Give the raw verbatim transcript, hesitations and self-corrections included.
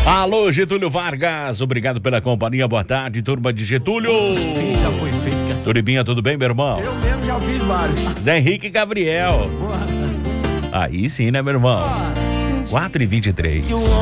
Alô, Getúlio Vargas, obrigado pela companhia, boa tarde, turma de Getúlio. Já foi feito. Essa... Turibinha, tudo bem, meu irmão? Eu mesmo já fiz vários. Zé Henrique e Gabriel. Aí sim, né, meu irmão? quatro e vinte e três.